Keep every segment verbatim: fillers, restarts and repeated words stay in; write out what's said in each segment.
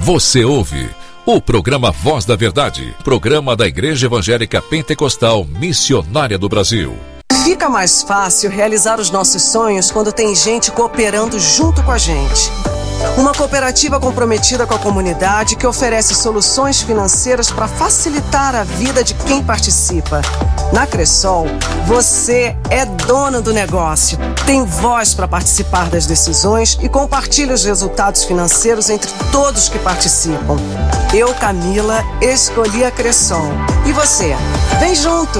Você ouve o programa Voz da Verdade, programa da Igreja Evangélica Pentecostal Missionária do Brasil. Fica mais fácil realizar os nossos sonhos quando tem gente cooperando junto com a gente. Uma cooperativa comprometida com a comunidade que oferece soluções financeiras para facilitar a vida de quem participa. Na Cressol, você é dono do negócio, tem voz para participar das decisões e compartilha os resultados financeiros entre todos que participam. Eu, Camila, escolhi a Cressol. E você? Vem junto!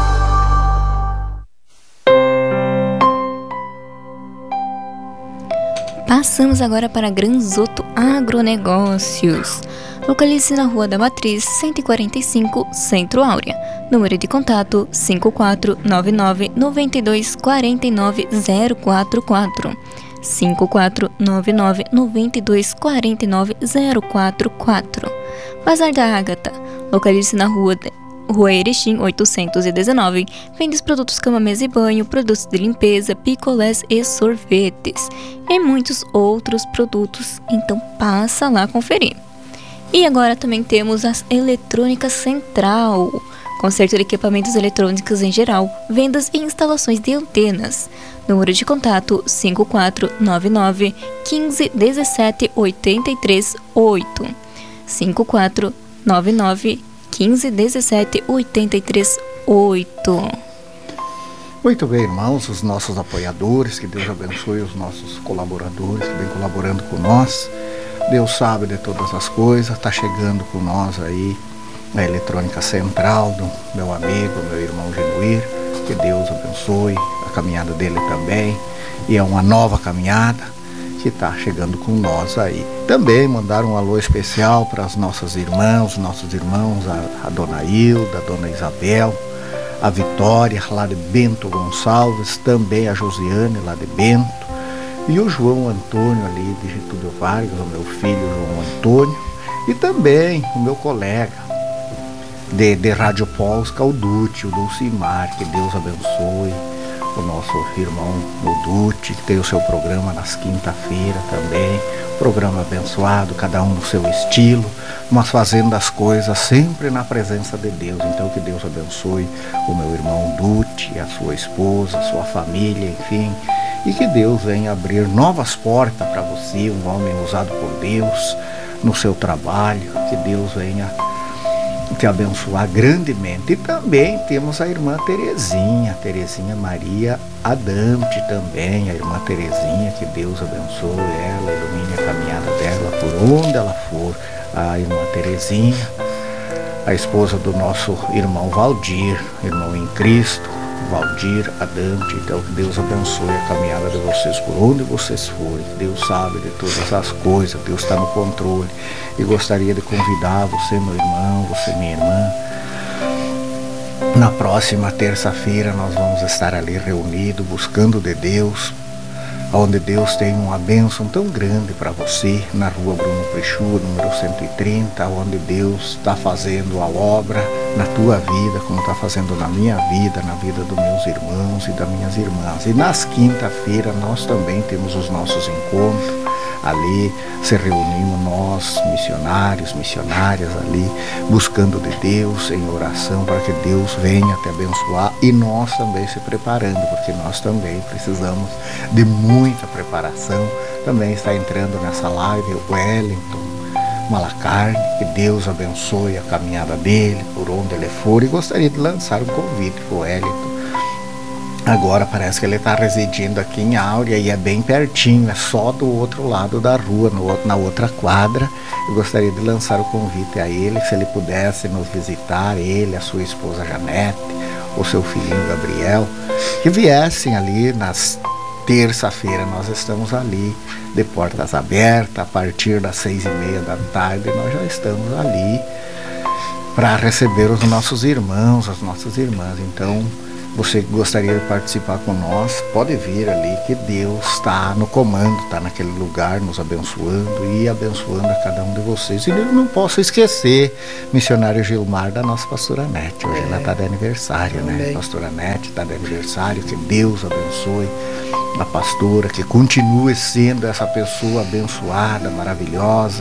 Passamos agora para Granzoto Agronegócios. Localize-se na Rua da Matriz, cento e quarenta e cinco, Centro Áurea. Número de contato cinco quatro nove nove, nove dois quatro nove zero quatro quatro. cinco quatro nove nove, nove dois quatro nove zero quatro quatro. Bazar da Ágata. Localize-se na Rua de... Rua Erechim, oitocentos e dezenove, vende os produtos cama, mesa e banho, produtos de limpeza, picolés e sorvetes, e muitos outros produtos, então passa lá conferir. E agora também temos a Eletrônica Central, conserto de equipamentos eletrônicos em geral, vendas e instalações de antenas. Número de contato cinco quatro nove nove, quinze, dezessete, oitenta e três, oito. cinco quatro nove nove, quinze, dezessete, oitenta e três, oito. Muito bem, irmãos, os nossos apoiadores, que Deus abençoe os nossos colaboradores que vêm colaborando com nós. Deus sabe de todas as coisas, está chegando com nós aí a Eletrônica Central do meu amigo, meu irmão Genuir, que Deus abençoe a caminhada dele também, e é uma nova caminhada que está chegando com nós aí. Também mandar um alô especial para as nossas irmãs, nossos irmãos, a, a dona Hilda, a dona Isabel, a Vitória, lá de Bento Gonçalves, também a Josiane, lá de Bento, e o João Antônio, ali de Getúlio Vargas, o meu filho João Antônio, e também o meu colega de, de Rádio Polska, o Dutti, o Dulcimar, que Deus abençoe. O nosso irmão Dutti, que tem o seu programa nas quinta-feiras também, programa abençoado, cada um no seu estilo, mas fazendo as coisas sempre na presença de Deus. Então que Deus abençoe o meu irmão Dutti, a sua esposa, a sua família, enfim, e que Deus venha abrir novas portas para você, um homem usado por Deus no seu trabalho, que Deus venha te abençoar grandemente. E também temos a irmã Terezinha, Terezinha Maria Adamte também, a irmã Terezinha, que Deus abençoe ela, ilumine a caminhada dela por onde ela for. A irmã Terezinha, a esposa do nosso irmão Valdir, irmão em Cristo, Valdir Adamte. Então que Deus abençoe a caminhada de vocês por onde vocês forem. Deus sabe de todas as coisas, Deus está no controle. E gostaria de convidar você, meu irmão, você, minha irmã. Na próxima terça-feira nós vamos estar ali reunidos, buscando de Deus, onde Deus tem uma bênção tão grande para você, na rua Bruno Prichu, número cento e trinta, onde Deus está fazendo a obra na tua vida, como está fazendo na minha vida, na vida dos meus irmãos e das minhas irmãs. E nas quinta-feiras nós também temos os nossos encontros. Ali se reunimos nós, missionários, missionárias ali, buscando de Deus em oração para que Deus venha te abençoar, e nós também se preparando, porque nós também precisamos de muita preparação. Também está entrando nessa live o Wellington Malacarne, que Deus abençoe a caminhada dele, por onde ele for, e gostaria de lançar um convite para o Wellington. Agora parece que ele está residindo aqui em Áurea e é bem pertinho, é só do outro lado da rua, no, na outra quadra. Eu gostaria de lançar o convite a ele, se ele pudesse nos visitar, ele, a sua esposa Janete, o seu filhinho Gabriel, que viessem ali nas terça-feira. Nós estamos ali de portas abertas, a partir das seis e meia da tarde nós já estamos ali para receber os nossos irmãos, as nossas irmãs. Então, você que gostaria de participar com nós, pode vir ali, que Deus está no comando, está naquele lugar nos abençoando e abençoando a cada um de vocês. E eu não posso esquecer, missionário Gilmar, da nossa pastora Nete. Hoje é. Ela está de aniversário, né? Amém. Pastora Nete está de aniversário, que Deus abençoe a pastora, que continue sendo essa pessoa abençoada, maravilhosa,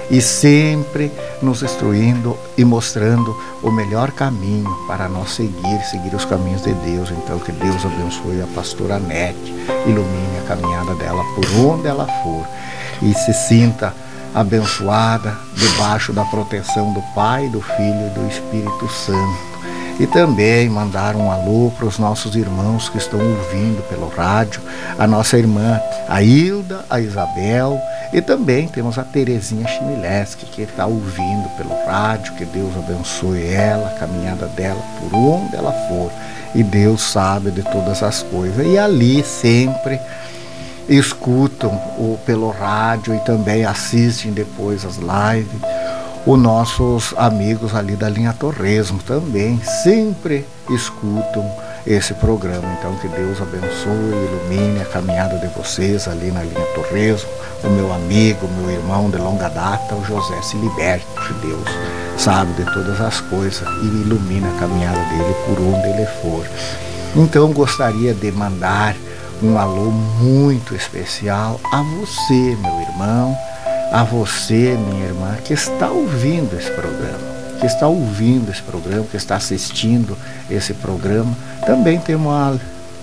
e sempre nos instruindo e mostrando o melhor caminho para nós seguir, seguir os caminhos de Deus. Então que Deus abençoe a pastora Nete, ilumine a caminhada dela por onde ela for e se sinta abençoada debaixo da proteção do Pai, do Filho e do Espírito Santo. E também mandar um alô para os nossos irmãos que estão ouvindo pelo rádio, a nossa irmã a Hilda, a Isabel, e também temos a Terezinha Chmielewski, que está ouvindo pelo rádio. Que Deus abençoe ela, a caminhada dela por onde ela for, e Deus sabe de todas as coisas. E ali sempre escutam o, pelo rádio e também assistem depois as lives. Os nossos amigos ali da linha Torresmo também sempre escutam esse programa. Então que Deus abençoe e ilumine a caminhada de vocês ali na linha Torresmo. O meu amigo, meu irmão de longa data, o José Siliberte, que Deus sabe de todas as coisas e ilumina a caminhada dele por onde ele for. Então gostaria de mandar um alô muito especial a você, meu irmão, a você, minha irmã, que está ouvindo esse programa, que está ouvindo esse programa, que está assistindo esse programa. Também temos a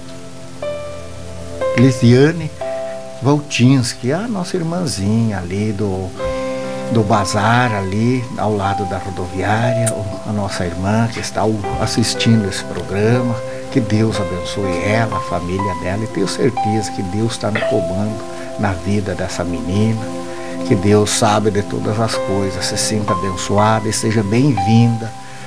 Lisiane Valtinski, a nossa irmãzinha ali do, do bazar, ali ao lado da rodoviária, a nossa irmã que está assistindo esse programa. Que Deus abençoe ela, a família dela, e tenho certeza que Deus está no comando na vida dessa menina. Que Deus sabe de todas as coisas, se sinta abençoada e seja bem-vinda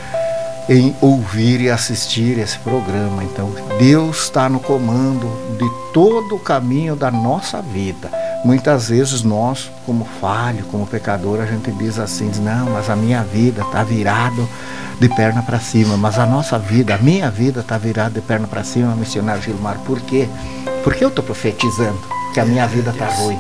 em ouvir e assistir esse programa. Então, Deus está no comando de todo o caminho da nossa vida. Muitas vezes nós, como falho, como pecador, a gente diz assim, diz, não, mas a minha vida está virada de perna para cima, mas a nossa vida, a minha vida está virada de perna para cima, missionário Gilmar. Por quê? Porque eu estou profetizando que a minha vida está ruim.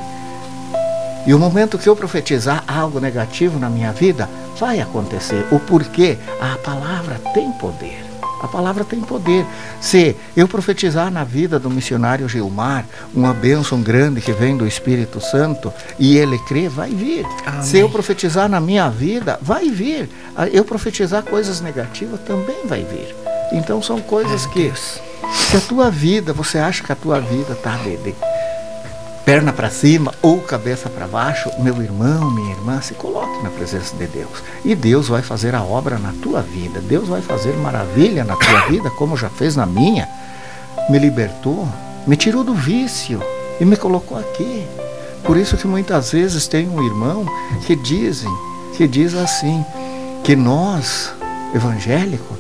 E o momento que eu profetizar algo negativo na minha vida, vai acontecer. O porquê? A palavra tem poder. A palavra tem poder. Se eu profetizar na vida do missionário Gilmar uma bênção grande que vem do Espírito Santo e ele crê, vai vir. Amém. Se eu profetizar na minha vida, vai vir. Eu profetizar coisas negativas, também vai vir. Então são coisas que, se a tua vida, você acha que a tua vida está de, de perna para cima ou cabeça para baixo, meu irmão, minha irmã, se coloque na presença de Deus. E Deus vai fazer a obra na tua vida. Deus vai fazer maravilha na tua vida, como já fez na minha. Me libertou, me tirou do vício e me colocou aqui. Por isso que muitas vezes tem um irmão que dizem, que diz assim, que nós, evangélicos,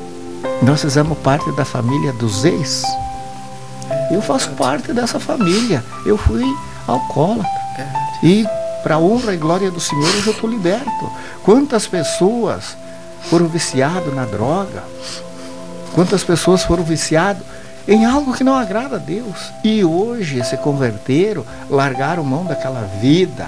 nós fizemos parte da família dos ex. Eu faço parte dessa família. Eu fui alcoólatra. E para a honra e glória do Senhor, eu já estou liberto. Quantas pessoas foram viciadas na droga? Quantas pessoas foram viciadas em algo que não agrada a Deus? E hoje se converteram, largaram mão daquela vida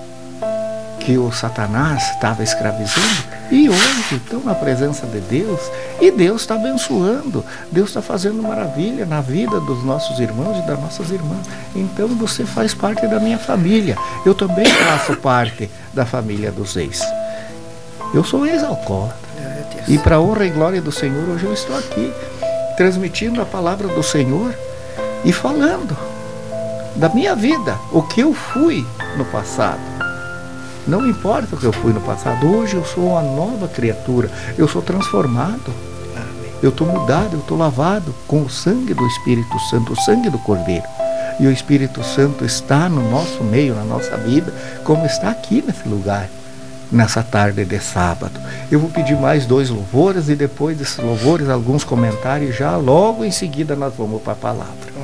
que o Satanás estava escravizando. E hoje estão na presença de Deus. E Deus está abençoando. Deus está fazendo maravilha na vida dos nossos irmãos e das nossas irmãs. Então você faz parte da minha família. Eu também faço parte da família dos ex. Eu sou ex-alcoólatra. E para a honra e glória do Senhor, hoje eu estou aqui, transmitindo a palavra do Senhor e falando da minha vida, o que eu fui no passado. Não importa o que eu fui no passado, hoje eu sou uma nova criatura, eu sou transformado, eu estou mudado, eu estou lavado com o sangue do Espírito Santo, o sangue do Cordeiro. E o Espírito Santo está no nosso meio, na nossa vida, como está aqui nesse lugar, nessa tarde de sábado. Eu vou pedir mais dois louvores e depois desses louvores, alguns comentários, já logo em seguida nós vamos para a palavra.